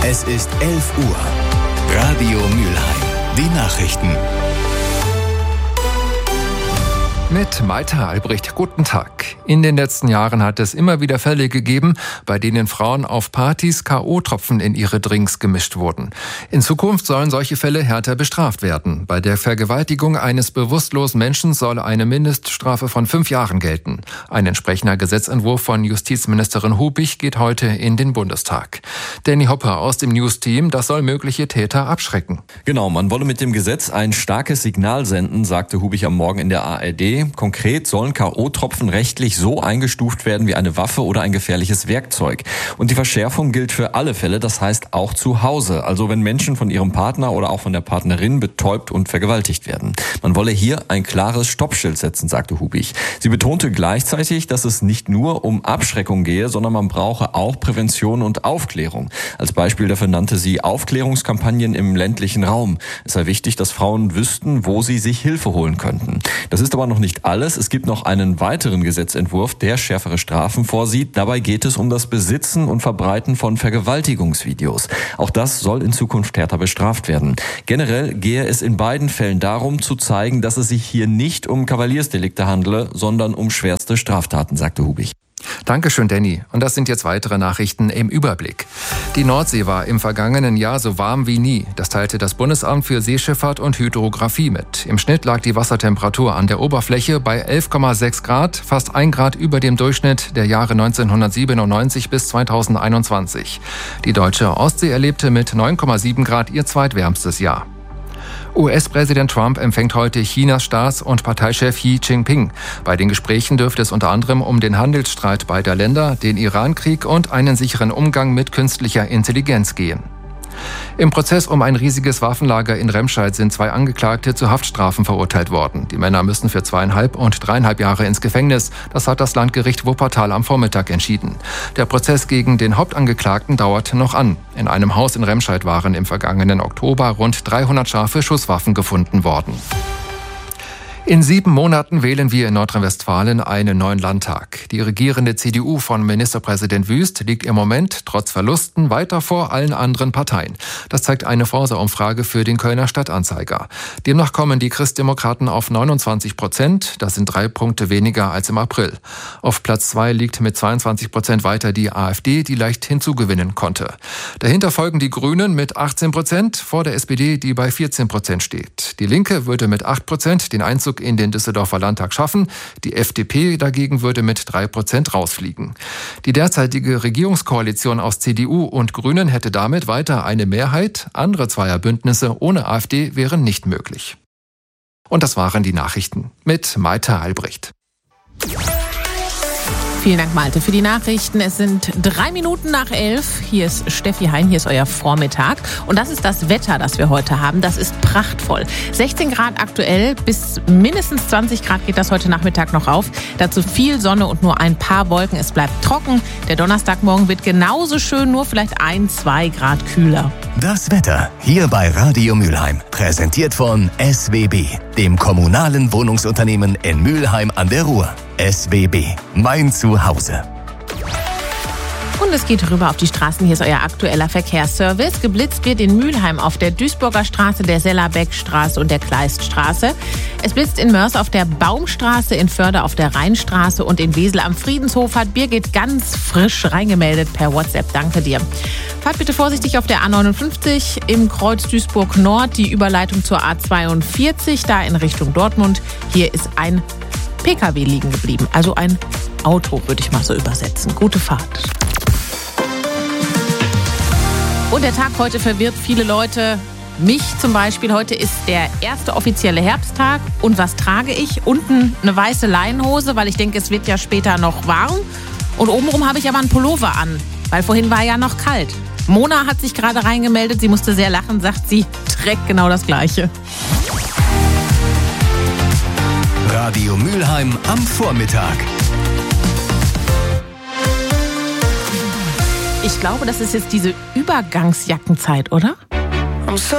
Es ist 11 Uhr. Radio Mülheim. Die Nachrichten. Mit Malte Albrecht, guten Tag. In den letzten Jahren hat es immer wieder Fälle gegeben, bei denen Frauen auf Partys K.O.-Tropfen in ihre Drinks gemischt wurden. In Zukunft sollen solche Fälle härter bestraft werden. Bei der Vergewaltigung eines bewusstlosen Menschen soll eine Mindeststrafe von 5 Jahren gelten. Ein entsprechender Gesetzentwurf von Justizministerin Hubig geht heute in den Bundestag. Danny Hopper aus dem News-Team, das soll mögliche Täter abschrecken. Genau, man wolle mit dem Gesetz ein starkes Signal senden, sagte Hubig am Morgen in der ARD. Konkret sollen K.O.-Tropfen rechtlich so eingestuft werden wie eine Waffe oder ein gefährliches Werkzeug. Und die Verschärfung gilt für alle Fälle, das heißt auch zu Hause. Also wenn Menschen von ihrem Partner oder auch von der Partnerin betäubt und vergewaltigt werden. Man wolle hier ein klares Stoppschild setzen, sagte Hubig. Sie betonte gleichzeitig, dass es nicht nur um Abschreckung gehe, sondern man brauche auch Prävention und Aufklärung. Als Beispiel dafür nannte sie Aufklärungskampagnen im ländlichen Raum. Es sei wichtig, dass Frauen wüssten, wo sie sich Hilfe holen könnten. Das ist aber noch nicht alles. Es gibt noch einen weiteren Gesetzentwurf, der schärfere Strafen vorsieht. Dabei geht es um das Besitzen und Verbreiten von Vergewaltigungsvideos. Auch das soll in Zukunft härter bestraft werden. Generell gehe es in beiden Fällen darum, zu zeigen, dass es sich hier nicht um Kavaliersdelikte handele, sondern um schwerste Straftaten, sagte Hubig. Dankeschön, Danny. Und das sind jetzt weitere Nachrichten im Überblick. Die Nordsee war im vergangenen Jahr so warm wie nie. Das teilte das Bundesamt für Seeschifffahrt und Hydrographie mit. Im Schnitt lag die Wassertemperatur an der Oberfläche bei 11,6 Grad, fast 1 Grad über dem Durchschnitt der Jahre 1997 bis 2021. Die deutsche Ostsee erlebte mit 9,7 Grad ihr zweitwärmstes Jahr. US-Präsident Trump empfängt heute Chinas Staats- und Parteichef Xi Jinping. Bei den Gesprächen dürfte es unter anderem um den Handelsstreit beider Länder, den Iran-Krieg und einen sicheren Umgang mit künstlicher Intelligenz gehen. Im Prozess um ein riesiges Waffenlager in Remscheid sind 2 Angeklagte zu Haftstrafen verurteilt worden. Die Männer müssen für 2,5 und 3,5 Jahre ins Gefängnis. Das hat das Landgericht Wuppertal am Vormittag entschieden. Der Prozess gegen den Hauptangeklagten dauert noch an. In einem Haus in Remscheid waren im vergangenen Oktober rund 300 scharfe Schusswaffen gefunden worden. In 7 Monaten wählen wir in Nordrhein-Westfalen einen neuen Landtag. Die regierende CDU von Ministerpräsident Wüst liegt im Moment trotz Verlusten weiter vor allen anderen Parteien. Das zeigt eine Forsa-Umfrage für den Kölner Stadtanzeiger. Demnach kommen die Christdemokraten auf 29%. Das sind 3 Punkte weniger als im April. Auf Platz 2 liegt mit 22% weiter die AfD, die leicht hinzugewinnen konnte. Dahinter folgen die Grünen mit 18%, vor der SPD, die bei 14% steht. Die Linke würde mit 8% den Einzug in den Düsseldorfer Landtag schaffen. Die FDP dagegen würde mit 3% rausfliegen. Die derzeitige Regierungskoalition aus CDU und Grünen hätte damit weiter eine Mehrheit. Andere Zweierbündnisse ohne AfD wären nicht möglich. Und das waren die Nachrichten mit Malte Albrecht. Vielen Dank, Malte, für die Nachrichten. Es sind 3 Minuten nach 11. Hier ist Steffi Hein, hier ist euer Vormittag. Und das ist das Wetter, das wir heute haben. Das ist prachtvoll. 16 Grad aktuell, bis mindestens 20 Grad geht das heute Nachmittag noch auf. Dazu viel Sonne und nur ein paar Wolken. Es bleibt trocken. Der Donnerstagmorgen wird genauso schön, nur vielleicht 1-2 Grad kühler. Das Wetter hier bei Radio Mülheim. Präsentiert von SWB, dem kommunalen Wohnungsunternehmen in Mülheim an der Ruhr. SWB, mein Zuhause. Und es geht rüber auf die Straßen. Hier ist euer aktueller Verkehrsservice. Geblitzt wird in Mülheim auf der Duisburger Straße, der Sellerbeckstraße und der Kleiststraße. Es blitzt in Mörs auf der Baumstraße, in Förde auf der Rheinstraße und in Wesel am Friedenshof hat Birgit ganz frisch reingemeldet per WhatsApp. Danke dir. Fahrt bitte vorsichtig auf der A59 im Kreuz Duisburg Nord, die Überleitung zur A42, da in Richtung Dortmund. Hier ist ein PKW liegen geblieben, also ein Auto, würde ich mal so übersetzen. Gute Fahrt. Und der Tag heute verwirrt viele Leute, mich zum Beispiel. Heute ist der erste offizielle Herbsttag. Und was trage ich? Unten eine weiße Leinenhose, weil ich denke, es wird ja später noch warm. Und obenrum habe ich aber einen Pullover an, weil vorhin war ja noch kalt. Mona hat sich gerade reingemeldet, sie musste sehr lachen, sagt sie, trägt genau das Gleiche. Radio Mülheim am Vormittag. Ich glaube, das ist jetzt diese Übergangsjackenzeit, oder?